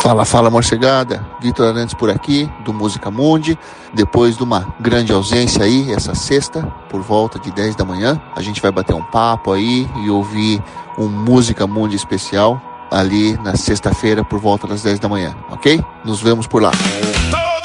Fala, morcegada. Vitor Arantes por aqui, do Música Mundi. Depois de uma grande ausência aí, essa sexta, por volta de 10 da manhã, a gente vai bater um papo aí e ouvir um Música Mundi especial ali na sexta-feira, por volta das 10 da manhã, ok? Nos vemos por lá.